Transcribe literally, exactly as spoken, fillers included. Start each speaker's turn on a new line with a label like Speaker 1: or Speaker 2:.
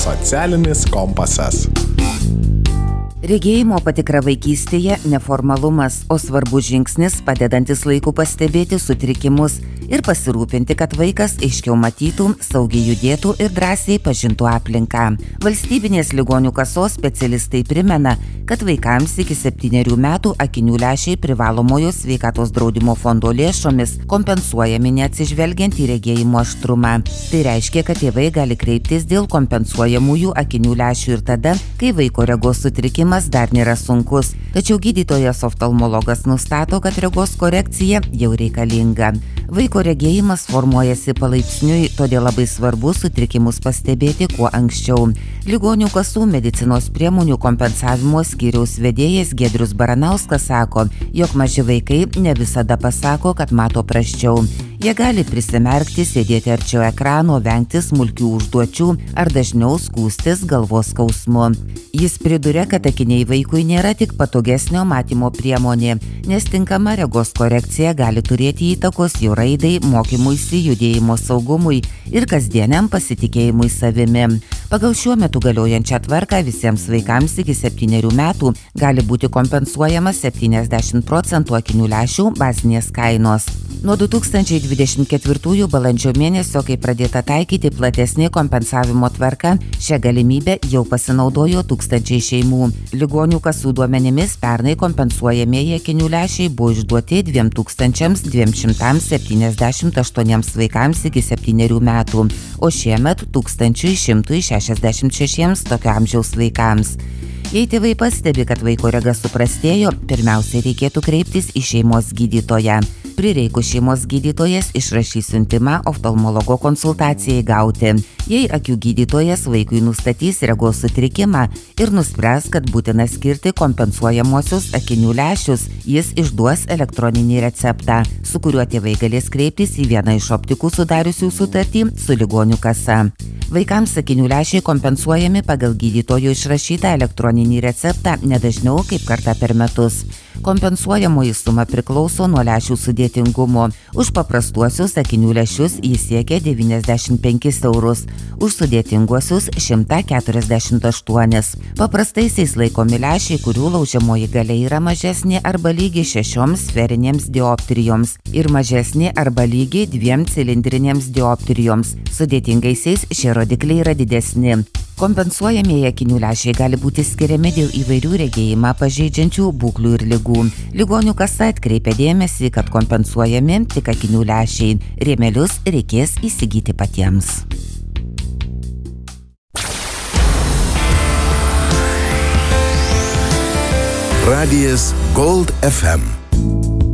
Speaker 1: Socialinis kompasas.
Speaker 2: Regėjimo patikra vaikystėje neformalumas, o svarbus žingsnis padedantis laiku pastebėti sutrikimus ir pasirūpinti, kad vaikas aiškiau matytų, saugiai judėtų ir drąsiai pažintų aplinką. Valstybinės ligonių kasos specialistai primena, kad vaikams iki septynerių metų akinių lęšiai privalomojo sveikatos draudimo fondo lėšomis kompensuojami neatsižvelgiant į regėjimo aštrumą. Tai reiškia, kad tėvai gali kreiptis dėl kompensuojamųjų akinių lęšių ir tada, kai vaiko regos sutrikimas dar nėra sunkus, tačiau gydytojas oftalmologas nustato, kad regos korekcija jau reikalinga. Vaiko regėjimas formuojasi palaipsniui, todėl labai svarbu sutrikimus pastebėti kuo anksčiau. Ligonių kasų medicinos priemonių kompensavimo skyriaus vedėjas Giedrius Baranauskas sako, jog maži vaikai ne visada pasako, kad mato prasčiau. Jie gali prisimerkti, sėdėti arčiau ekrano, vengti smulkių užduočių ar dažniau skųstis galvos skausmu. Jis priduria, kad akiniai vaikui nėra tik patogesnio matymo priemonė, nes tinkama regos korekcija gali turėti įtakos jo raidai, mokymuisi, judėjimo saugumui ir kasdieniam pasitikėjimui savimi. Pagal šiuo metu galiojančią tvarką visiems vaikams iki septynerių metų gali būti kompensuojamas septyniasdešimt procentų akinių lęšių bazinės kainos. Nuo du tūkstančiai dvidešimt ketvirtųjų balandžio mėnesio, kai pradėta taikyti platesnė kompensavimo tvarka, šią galimybę jau pasinaudojo tūkstančiai šeimų. Ligonių kasų duomenimis pernai kompensuojamieji akinių lęšiai buvo išduoti dviem tūkstančiams dviem šimtams septyniasdešimt aštuoniems vaikams iki septynerių metų, o šiemet tūkstančiui šimtui šešiasdešimt šešiems tokio amžiaus vaikams. Jei tėvai pastebi, kad vaiko rega suprastėjo, pirmiausia reikėtų kreiptis į šeimos gydytoją. Prireikus šeimos gydytojas išrašys siuntimą oftalmologo konsultacijai gauti. Jei akių gydytojas vaikui nustatys regos sutrikimą ir nuspręs, kad būtina skirti kompensuojamuosius akinių lęšius, jis išduos elektroninį receptą, su kuriuo tėvai galės kreiptis į vieną iš optikų sudariusių sutartį su ligonių kasa. Vaikams akinių lęšiai kompensuojami pagal gydytojo išrašytą elektroninį receptą nedažniau kaip kartą per metus. Kompensuojamoji suma priklauso nuo lęšių sudėtingumo. Už paprastuosius akinių lęšius jis siekia devyniasdešimt penkis eurus, už sudėtinguosius šimtą keturiasdešimt aštuonis. Paprastaisiais laikomi lęšiai, kurių laužiamoji galia yra mažesnė arba lygi šešioms sferinėms dioptrijoms ir mažesnė arba lygi dviem cilindrinėms dioptrijoms. Sudėtingaisiais šie rodikliai yra didesni. Kompensuojamieji akinių lęšiai gali būti skiriami dėl įvairių regėjimą pažeidžiančių būklių ir ligų. Ligonių kasa atkreipia dėmesį, kad kompensuojami tik akinių lęšiai. Rėmelius reikės įsigyti patiems.
Speaker 1: Radijas Gold F M.